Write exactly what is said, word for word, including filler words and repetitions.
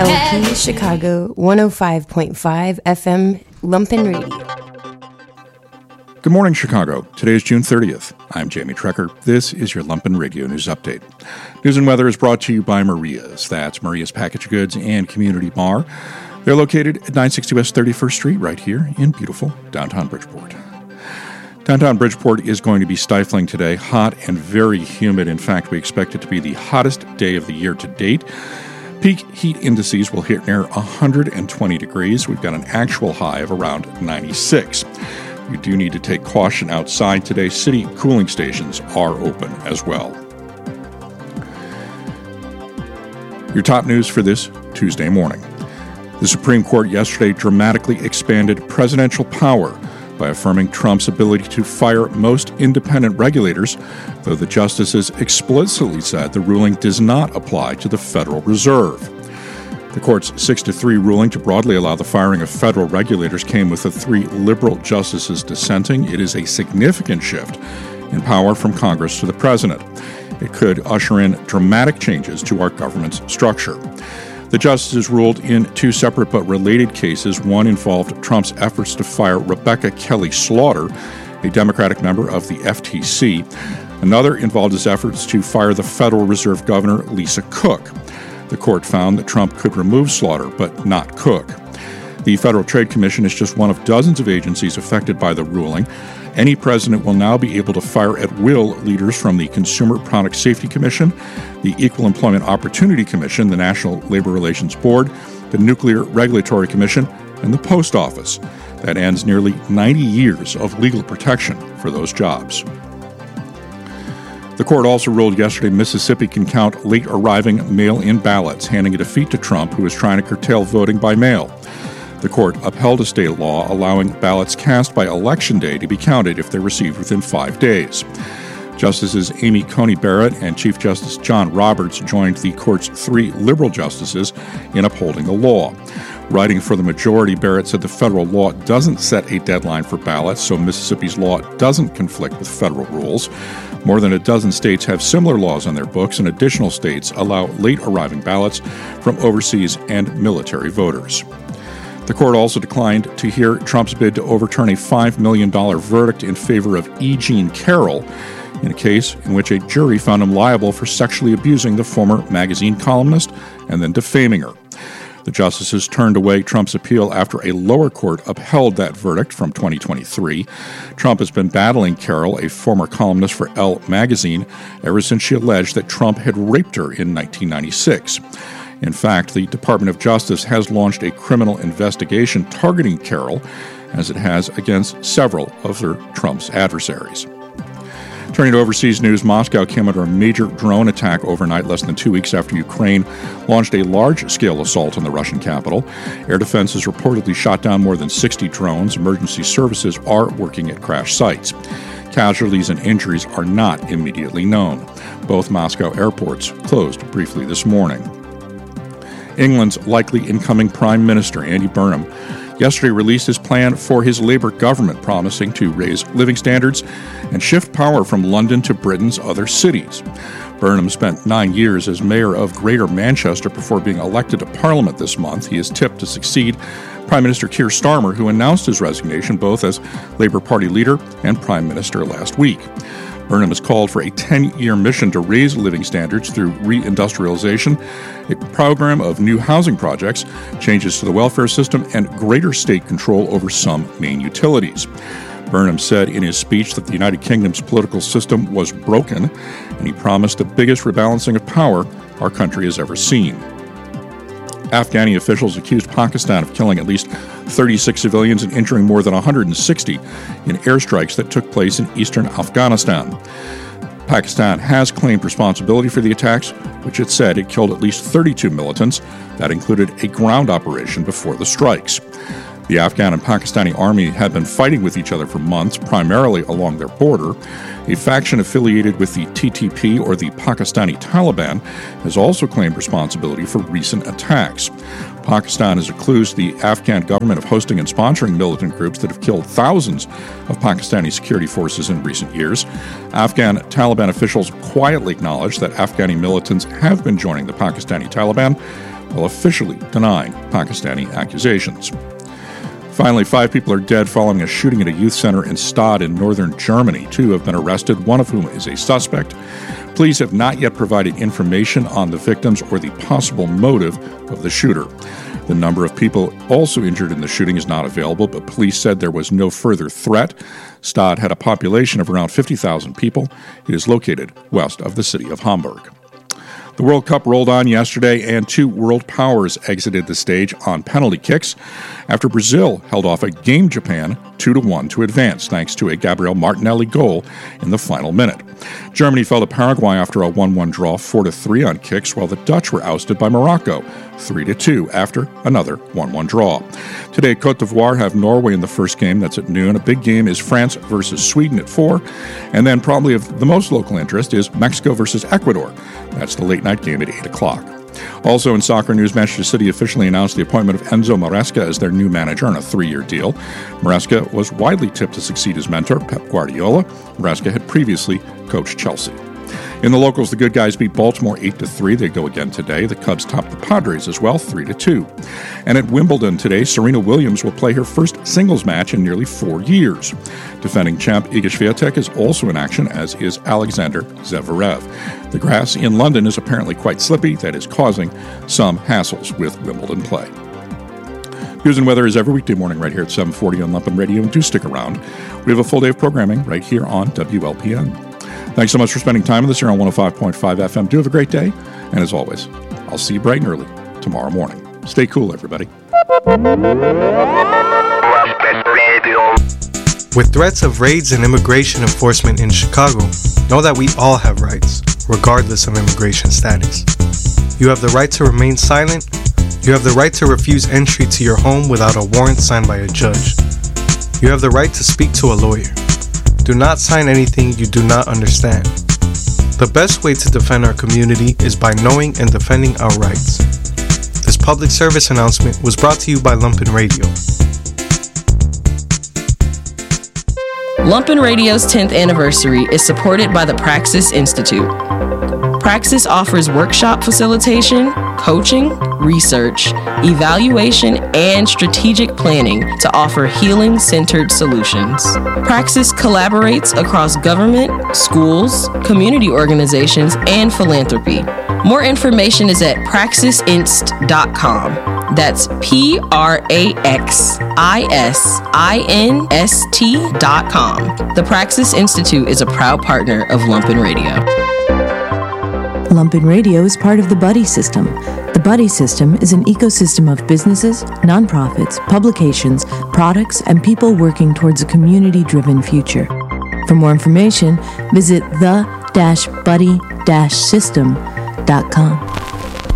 L P Chicago one oh five point five F M Lumpen Radio. Good morning, Chicago. Today is June thirtieth. I'm Jamie Trecker. This is your Lumpen Radio News Update. News and weather is brought to you by Maria's. That's Maria's Package Goods and Community Bar. They're located at nine sixty West thirty-first Street right here in beautiful downtown Bridgeport. Downtown Bridgeport is going to be stifling today, hot and very humid. In fact, we expect it to be the hottest day of the year to date. Peak heat indices will hit near one hundred twenty degrees. We've got an actual high of around ninety-six. You do need to take caution outside today. City cooling stations are open as well. Your top news for this Tuesday morning. The Supreme Court yesterday dramatically expanded presidential power by affirming Trump's ability to fire most independent regulators, though the justices explicitly said the ruling does not apply to the Federal Reserve. The court's six to three ruling to broadly allow the firing of federal regulators came with the three liberal justices dissenting. It is a significant shift in power from Congress to the president. It could usher in dramatic changes to our government's structure. The justices ruled in two separate but related cases. One involved Trump's efforts to fire Rebecca Kelly Slaughter, a Democratic member of the F T C. Another involved his efforts to fire the Federal Reserve Governor Lisa Cook. The court found that Trump could remove Slaughter, but not Cook. The Federal Trade Commission is just one of dozens of agencies affected by the ruling. Any president will now be able to fire at will leaders from the Consumer Product Safety Commission, the Equal Employment Opportunity Commission, the National Labor Relations Board, the Nuclear Regulatory Commission, and the Post Office. That ends nearly ninety years of legal protection for those jobs. The court also ruled yesterday Mississippi can count late-arriving mail-in ballots, handing a defeat to Trump, who is trying to curtail voting by mail. The court upheld a state law allowing ballots cast by Election Day to be counted if they're received within five days. Justices Amy Coney Barrett and Chief Justice John Roberts joined the court's three liberal justices in upholding the law. Writing for the majority, Barrett said the federal law doesn't set a deadline for ballots, so Mississippi's law doesn't conflict with federal rules. More than a dozen states have similar laws on their books, and additional states allow late-arriving ballots from overseas and military voters. The court also declined to hear Trump's bid to overturn a five million dollars verdict in favor of E. Jean Carroll in a case in which a jury found him liable for sexually abusing the former magazine columnist and then defaming her. The justices turned away Trump's appeal after a lower court upheld that verdict from twenty twenty-three. Trump has been battling Carroll, a former columnist for Elle magazine, ever since she alleged that Trump had raped her in nineteen ninety-six. In fact, the Department of Justice has launched a criminal investigation targeting Carroll, as it has against several of her Trump's adversaries. Turning to overseas news, Moscow came under a major drone attack overnight, less than two weeks after Ukraine launched a large-scale assault on the Russian capital. Air Defense has reportedly shot down more than sixty drones. Emergency services are working at crash sites. Casualties and injuries are not immediately known. Both Moscow airports closed briefly this morning. England's likely incoming Prime Minister, Andy Burnham, yesterday released his plan for his Labour government, promising to raise living standards and shift power from London to Britain's other cities. Burnham spent nine years as mayor of Greater Manchester before being elected to Parliament this month. He is tipped to succeed Prime Minister Keir Starmer, who announced his resignation both as Labour Party leader and Prime Minister last week. Burnham has called for a ten-year mission to raise living standards through reindustrialization, a program of new housing projects, changes to the welfare system, and greater state control over some main utilities. Burnham said in his speech that the United Kingdom's political system was broken, and he promised the biggest rebalancing of power our country has ever seen. Afghani officials accused Pakistan of killing at least thirty-six civilians and injuring more than one hundred sixty in airstrikes that took place in eastern Afghanistan. Pakistan has claimed responsibility for the attacks, which it said it killed at least thirty-two militants. That included a ground operation before the strikes. The Afghan and Pakistani army had been fighting with each other for months, primarily along their border. A faction affiliated with the T T P, or the Pakistani Taliban, has also claimed responsibility for recent attacks. Pakistan has accused the Afghan government of hosting and sponsoring militant groups that have killed thousands of Pakistani security forces in recent years. Afghan Taliban officials quietly acknowledged that Afghani militants have been joining the Pakistani Taliban, while officially denying Pakistani accusations. Finally, five people are dead following a shooting at a youth center in Stade in northern Germany. Two have been arrested, one of whom is a suspect. Police have not yet provided information on the victims or the possible motive of the shooter. The number of people also injured in the shooting is not available, but police said there was no further threat. Stade had a population of around fifty thousand people. It is located west of the city of Hamburg. The World Cup rolled on yesterday, and two world powers exited the stage on penalty kicks after Brazil held off a game Japan two to one to advance, thanks to a Gabriel Martinelli goal in the final minute. Germany fell to Paraguay after a one one draw, four to three on kicks, while the Dutch were ousted by Morocco, three to two after another one one draw. Today, Cote d'Ivoire have Norway in the first game. That's at noon. A big game is France versus Sweden at four. And then probably of the most local interest is Mexico versus Ecuador. That's the late-night game at eight o'clock. Also in soccer news, Manchester City officially announced the appointment of Enzo Maresca as their new manager on a three-year deal. Maresca was widely tipped to succeed his mentor, Pep Guardiola. Maresca had previously coached Chelsea. In the locals, the good guys beat Baltimore eight to three. They go again today. The Cubs top the Padres as well, three to two. And at Wimbledon today, Serena Williams will play her first singles match in nearly four years. Defending champ Iga Swiatek is also in action, as is Alexander Zverev. The grass in London is apparently quite slippy. That is causing some hassles with Wimbledon play. News and weather is every weekday morning right here at seven forty on Lumpen Radio, and do stick around. We have a full day of programming right here on W L P N. Thanks so much for spending time with us here on one oh five point five F M. Do have a great day, and as always, I'll see you bright and early tomorrow morning. Stay cool, everybody. With threats of raids and immigration enforcement in Chicago, know that we all have rights, regardless of immigration status. You have the right to remain silent. You have the right to refuse entry to your home without a warrant signed by a judge. You have the right to speak to a lawyer. Do not sign anything you do not understand. The best way to defend our community is by knowing and defending our rights. This public service announcement was brought to you by Lumpen Radio. Lumpen Radio's tenth anniversary is supported by the Praxis Institute. Praxis offers workshop facilitation, coaching, research, evaluation, and strategic planning to offer healing-centered solutions. Praxis collaborates across government, schools, community organizations, and philanthropy. More information is at praxis inst dot com. That's P R A X I S I N S T dot com. The Praxis Institute is a proud partner of Lumpen Radio. Lumpen Radio is part of the Buddy System. The Buddy System is an ecosystem of businesses, nonprofits, publications, products, and people working towards a community-driven future. For more information, visit the dash buddy dash system dot com.